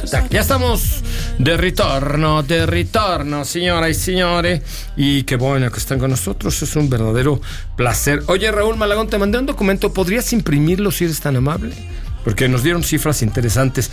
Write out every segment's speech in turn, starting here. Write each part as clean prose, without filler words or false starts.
Tac. Ya estamos de retorno, señoras y señores. Y qué bueno que están con nosotros, es un verdadero placer. Oye, Raúl Malagón, te mandé un documento, ¿podrías imprimirlo si eres tan amable? Porque nos dieron cifras interesantes.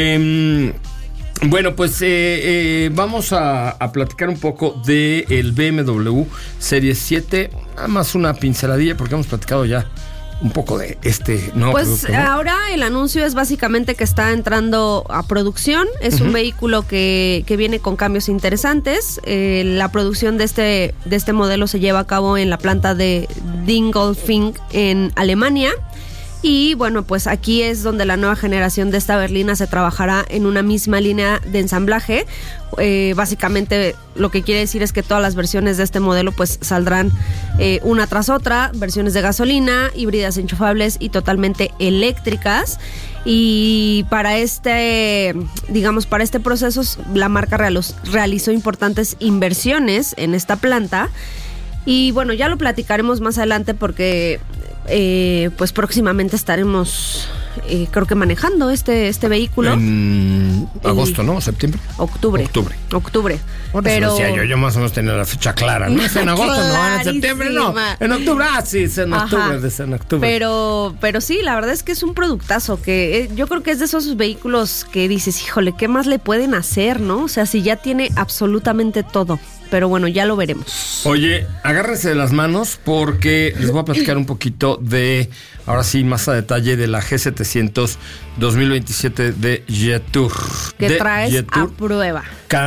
Bueno, pues vamos a platicar un poco del BMW Serie 7, nada más una pinceladilla porque hemos platicado ya un poco de este nuevo producto, ¿no? Ahora el anuncio es básicamente que está entrando a producción. Es un vehículo que viene con cambios interesantes. La producción de este modelo se lleva a cabo en la planta de Dingolfing en Alemania. Y bueno, pues aquí es donde la nueva generación de esta berlina se trabajará en una misma línea de ensamblaje. Básicamente lo que quiere decir es que todas las versiones de este modelo pues saldrán una tras otra, versiones de gasolina, híbridas enchufables y totalmente eléctricas. Y para este proceso la marca realizó importantes inversiones en esta planta. Y bueno, ya lo platicaremos más adelante porque pues próximamente estaremos creo que manejando este vehículo. En agosto, ¿no? ¿Septiembre? Octubre. Bueno, pero decía yo más o menos tenía la fecha clara, ¿no? Es en agosto, no, en septiembre no. En octubre, sí, es en octubre. Pero sí, la verdad es que es un productazo que yo creo que es de esos vehículos que dices, híjole, ¿qué más le pueden hacer, no? O sea, si ya tiene absolutamente todo. Pero bueno, ya lo veremos. Oye, agárrense de las manos porque les voy a platicar un poquito de, ahora sí, más a detalle, de la G700 2027 de Jetour. Que traes a prueba.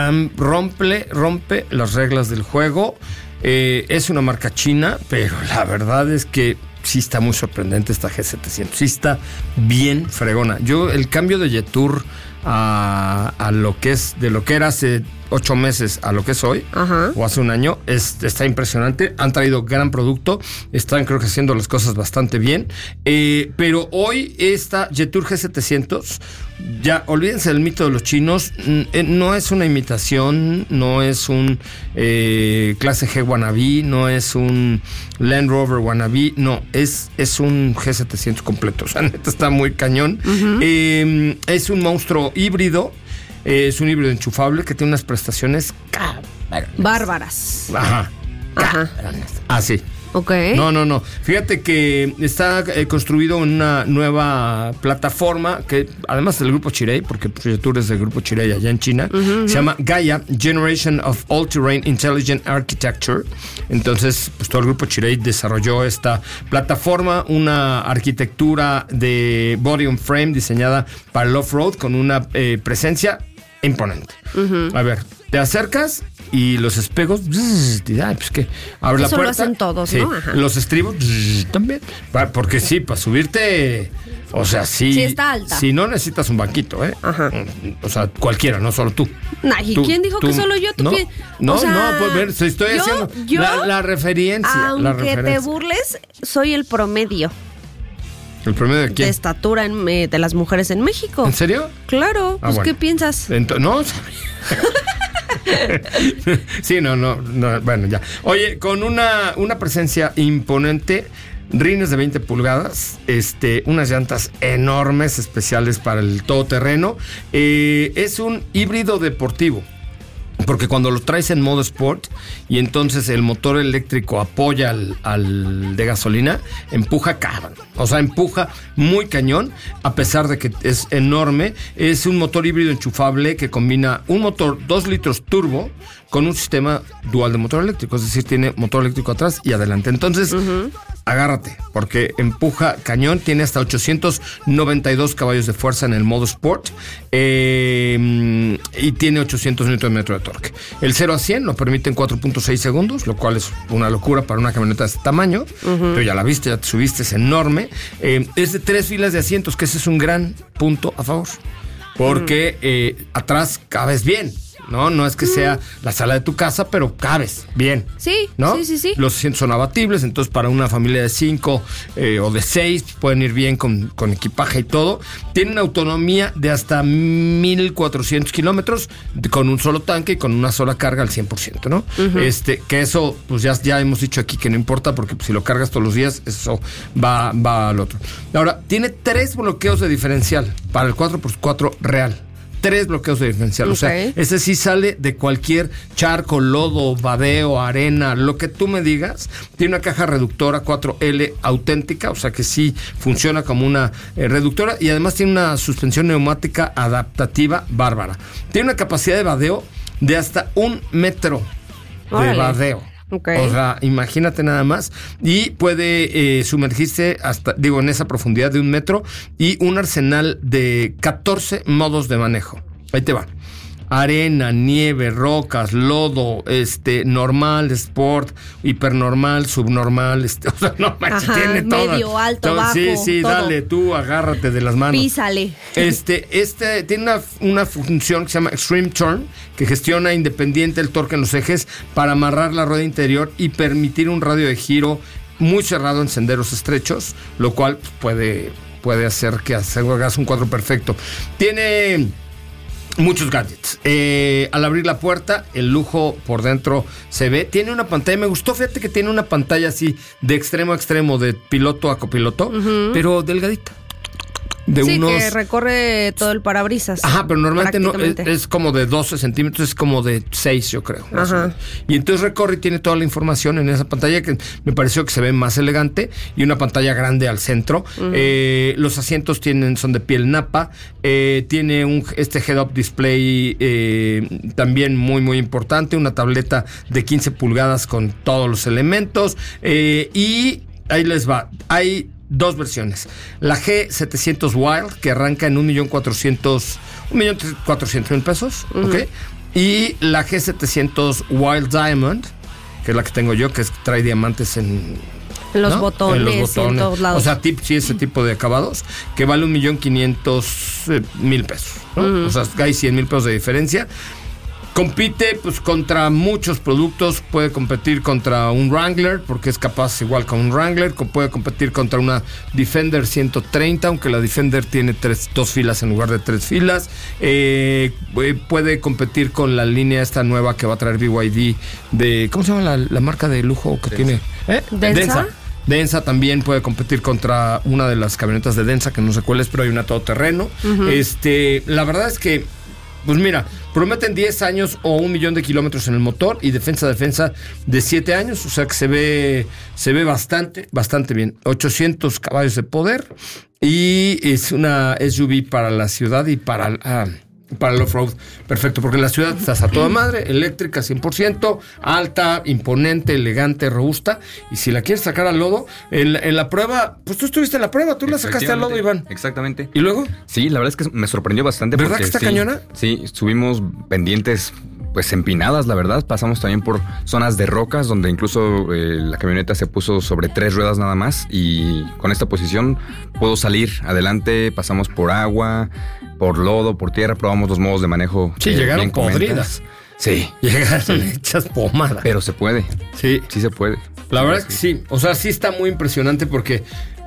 Rompe las reglas del juego. Es una marca china, pero la verdad es que sí está muy sorprendente esta G700. Sí está bien fregona. El cambio de Jetour a lo que es, de lo que era hace 8 meses a lo que es hoy, o hace un año, está impresionante. Han traído gran producto, están creo que haciendo las cosas bastante bien, pero hoy esta Jetour G700, ya olvídense del mito de los chinos, no es una imitación, no es un clase G wannabe, no es un Land Rover wannabe, no, es un G700 completo, o sea, neta está muy cañón. Es un monstruo híbrido. Es un híbrido enchufable que tiene unas prestaciones bárbaras. Ajá. Sí. Ok. No. Fíjate que está construido en una nueva plataforma que, además del grupo Chery, porque Jetour es del grupo Chery allá en China, se llama Gaia Generation of All-Terrain Intelligent Architecture. Entonces, pues todo el grupo Chery desarrolló esta plataforma, una arquitectura de body on frame diseñada para el off-road con una presencia imponente. A ver, te acercas y los espejos, pues que abre la puerta. Eso lo hacen todos, sí, ¿no? Ajá. Los estribos también. Porque sí, para subirte, o sea, sí está alta. Si no necesitas un banquito, Ajá. O sea, cualquiera, no solo tú. ¿Y quién dijo que solo yo? ¿Tú quién? No, pues ver, estoy haciendo la referencia. Aunque te burles, soy el promedio. ¿El promedio de quién? De estatura de las mujeres en México. ¿En serio? Claro, pues bueno. ¿Qué piensas? No. Sí, no, bueno, ya. Oye, con una presencia imponente, rines de 20 pulgadas, unas llantas enormes, especiales para el todoterreno. Es un híbrido deportivo. Porque cuando lo traes en modo sport y entonces el motor eléctrico apoya al de gasolina, empuja cabrón. O sea, empuja muy cañón, a pesar de que es enorme. Es un motor híbrido enchufable que combina un motor 2 litros turbo con un sistema dual de motor eléctrico. Es decir, tiene motor eléctrico atrás y adelante. Entonces, agárrate, porque empuja cañón. Tiene hasta 892 caballos de fuerza en el modo sport y tiene 800 Nm de torque. El 0 a 100 lo permite en 4.6 segundos, lo cual es una locura para una camioneta de este tamaño. Pero ya la viste, ya te subiste, es enorme. Es de 3 filas de asientos, que ese es un gran punto a favor, porque atrás cabes bien. No es que sea la sala de tu casa, pero cabes bien. Sí, ¿no? Sí. Los asientos son abatibles, entonces para una familia de 5 o de 6 pueden ir bien con equipaje y todo. Tiene una autonomía de hasta 1,400 kilómetros con un solo tanque y con una sola carga al 100%, ¿no? Que eso, pues ya hemos dicho aquí que no importa, porque pues, si lo cargas todos los días, eso va al otro. Ahora, tiene 3 bloqueos de diferencial para el 4x4 real. 3 bloqueos de diferencial. O sea, ese sí sale de cualquier charco, lodo, vadeo, arena, lo que tú me digas. Tiene una caja reductora 4L auténtica, o sea que sí funciona como una reductora, y además tiene una suspensión neumática adaptativa bárbara. Tiene una capacidad de vadeo de hasta 1 metro de vadeo. O sea, imagínate nada más. Y puede sumergirse hasta, en esa profundidad de 1 metro, y un arsenal de 14 modos de manejo. Ahí te va. Arena, nieve, rocas, lodo, normal, sport, hipernormal, subnormal, o sea, no manches, tiene todo. Medio, alto, bajo. Sí, todo. Dale, tú agárrate de las manos. Písale. Tiene una función que se llama Extreme Turn, que gestiona independiente el torque en los ejes para amarrar la rueda interior y permitir un radio de giro muy cerrado en senderos estrechos, lo cual puede hacer que hagas un cuadro perfecto. Tiene muchos gadgets. Al abrir la puerta, el lujo por dentro se ve. Tiene una pantalla, me gustó, fíjate que tiene una pantalla así de extremo a extremo, de piloto a copiloto, pero delgadita. Que recorre todo el parabrisas. Ajá, pero normalmente no es como de 12 centímetros, es como de 6, yo creo. Ajá. Y entonces recorre y tiene toda la información en esa pantalla, que me pareció que se ve más elegante, y una pantalla grande al centro. Los asientos son de piel napa. Tiene este head-up display también muy, muy importante. Una tableta de 15 pulgadas con todos los elementos. Y ahí les va. Hay 2 versiones. La G700 Wild, que arranca en 1,400,000 pesos, ¿ok? Y la G700 Wild Diamond, que es la que tengo yo, que trae diamantes en los botones, en todos lados. O sea, ese tipo de acabados, que vale 1,500,000 pesos, ¿no? O sea, hay 100,000 pesos de diferencia. Compite contra muchos productos. Puede competir contra un Wrangler, porque es capaz igual con un Wrangler. Puede competir contra una Defender 130, aunque la Defender tiene 2 filas en lugar de 3 filas. Puede competir con la línea esta nueva que va a traer BYD de... ¿Cómo se llama la marca de lujo que tiene? ¿Densa? Densa también puede competir contra una de las camionetas de Densa, que no sé cuál es, pero hay una todoterreno. La verdad es que, pues mira, prometen 10 años o 1,000,000 de kilómetros en el motor, y defensa de 7 años, o sea que se ve bastante bien. 800 caballos de poder, y es una SUV para la ciudad y para el off-road. Perfecto, porque en la ciudad estás a toda madre, eléctrica 100%, alta, imponente, elegante, robusta. Y si la quieres sacar al lodo, en la prueba, pues tú estuviste en la prueba, tú la sacaste al lodo, Iván. Exactamente. ¿Y luego? Sí, la verdad es que me sorprendió bastante. ¿Verdad que está cañona? Sí, subimos pendientes empinadas, la verdad. Pasamos también por zonas de rocas, donde incluso la camioneta se puso sobre 3 ruedas nada más, y con esta posición puedo salir adelante. Pasamos por agua, por lodo, por tierra, probamos los modos de manejo. Sí, llegaron podridas. Sí. Llegaron hechas pomada. Pero se puede. Sí. Sí se puede. La verdad es que sí. O sea, sí está muy impresionante porque...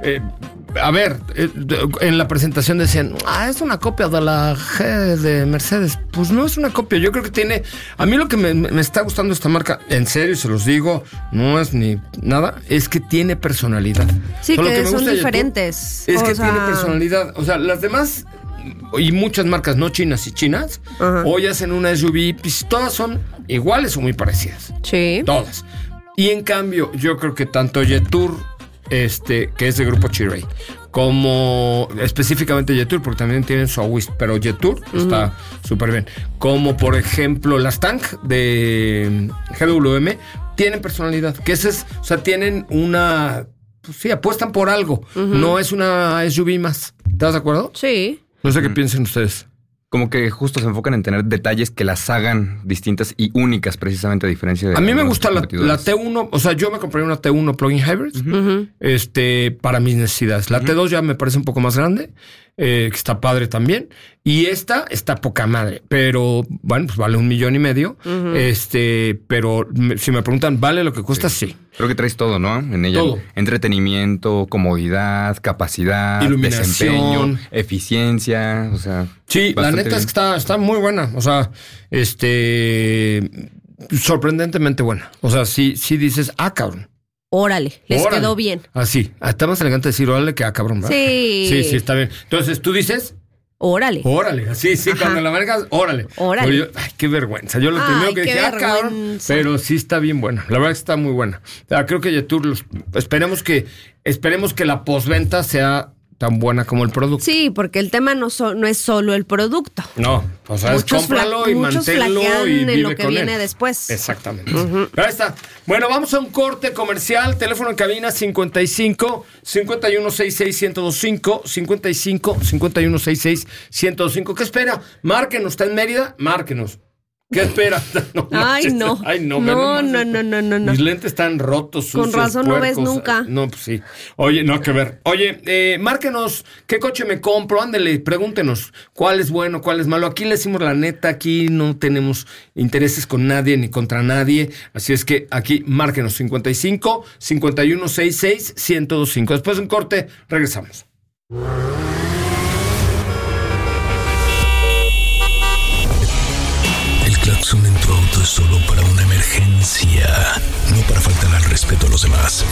en la presentación decían, es una copia de la G de Mercedes. Pues no es una copia. Yo creo que tiene... A mí lo que me está gustando esta marca, en serio, se los digo, no es ni nada, es que tiene personalidad. Sí, que son diferentes. Es que tiene personalidad. O sea, las demás... Y muchas marcas no chinas y chinas, hoy hacen una SUV, pues todas son iguales o muy parecidas. Sí. Todas. Y en cambio, yo creo que tanto Jetour, que es de grupo Chery, como específicamente Jetour, porque también tienen su Awist, pero Jetour está súper bien. Como por ejemplo las Tank de GWM, tienen personalidad. Que ese es, o sea, tienen una... Pues sí, apuestan por algo. No es una SUV más. ¿Estás de acuerdo? Sí. No sé qué piensen ustedes. Como que justo se enfocan en tener detalles que las hagan distintas y únicas, precisamente, a diferencia de... A mí me gusta la T1, o sea, yo me compraría una T1 plug-in hybrid, para mis necesidades. La T2 ya me parece un poco más grande, que está padre también. Y esta está poca madre, pero bueno, pues vale 1,500,000. Pero si me preguntan, ¿vale lo que cuesta? Sí. Creo que traes todo, ¿no? En ella. Todo. Entretenimiento, comodidad, capacidad, iluminación, desempeño, eficiencia, o sea... Sí, la neta bien. Es que está muy buena, o sea, sorprendentemente buena. O sea, sí dices, cabrón. Órale, les quedó bien. Así, está más elegante decir órale que cabrón, ¿verdad? Sí. Sí, está bien. Entonces, ¿tú dices? Órale. Sí, Ajá. cuando la manejas, órale. Ay, qué vergüenza. Yo lo primero que dije, cabrón, pero sí está bien buena. La verdad que está muy buena. O sea, creo que Jetour, esperemos que la postventa sea tan buena como el producto. Sí, porque el tema no es solo el producto. No, o sea, es cómpralo y manténlo y vive en lo que con viene él. después. Exactamente. Pero ahí está. Bueno, vamos a un corte comercial. Teléfono en cabina 55 5166 1025 55 5166 1025. ¿Qué espera? Márquenos. ¿Está en Mérida? Márquenos. ¿Qué espera? No. Mis lentes están rotos, sucios, con razón puercos. No ves nunca. No, pues sí. Oye, no, que ver. Oye, márquenos, ¿qué coche me compro? Ándele, pregúntenos cuál es bueno, cuál es malo. Aquí le decimos la neta, aquí no tenemos intereses con nadie ni contra nadie. Así es que aquí márquenos 55 5166 1025. Después de un corte, regresamos. Claxon en tu auto es solo para una emergencia, no para faltar al respeto a los demás.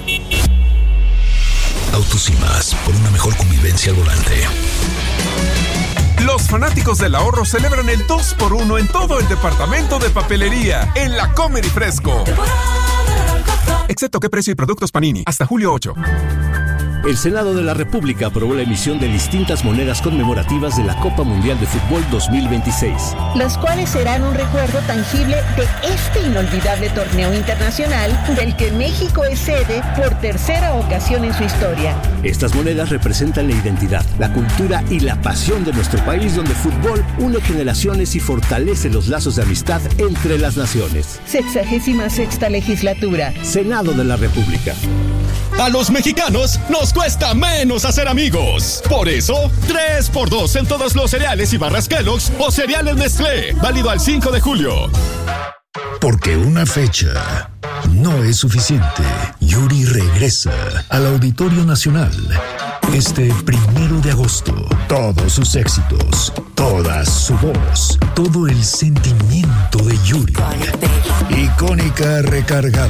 Autos y Más, por una mejor convivencia al volante. Los fanáticos del ahorro celebran el 2x1 en todo el departamento de papelería, en la Comer y Fresco. Excepto qué precio y productos Panini, hasta julio 8. El Senado de la República aprobó la emisión de distintas monedas conmemorativas de la Copa Mundial de Fútbol 2026. Las cuales serán un recuerdo tangible de este inolvidable torneo internacional del que México es sede por tercera ocasión en su historia. Estas monedas representan la identidad, la cultura y la pasión de nuestro país, donde fútbol une generaciones y fortalece los lazos de amistad entre las naciones. 66ª legislatura. Senado de la República. A los mexicanos nos cuesta menos hacer amigos. Por eso, 3x2 en todos los cereales y barras Kellogg's o cereales Nestlé. Válido al 5 de julio. Porque una fecha no es suficiente. Yuri regresa al Auditorio Nacional. Este 1 de agosto, todos sus éxitos, toda su voz, todo el sentimiento de Yuri. Icónica recargado.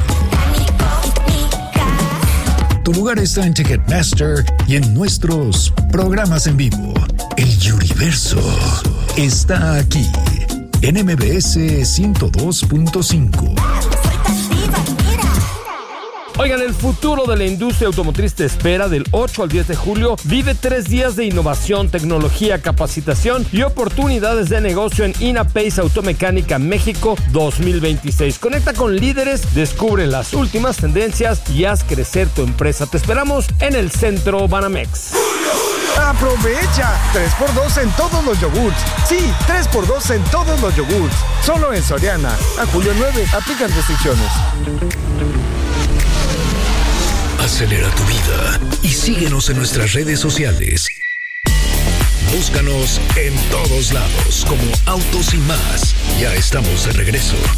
Tu lugar está en Ticketmaster y en nuestros programas en vivo. El Yuriverso está aquí en MBS 102.5. Oigan, el futuro de la industria automotriz te espera del 8 al 10 de julio. Vive 3 días de innovación, tecnología, capacitación y oportunidades de negocio en INAPACE Automecánica México 2026. Conecta con líderes, descubre las últimas tendencias y haz crecer tu empresa. Te esperamos en el Centro Banamex. ¡Aprovecha! 3x2 en todos los yogurts. Sí, 3x2 en todos los yogurts. Solo en Soriana. A julio 9, aplican restricciones. Acelera tu vida y síguenos en nuestras redes sociales. Búscanos en todos lados como Autos y Más. Ya estamos de regreso.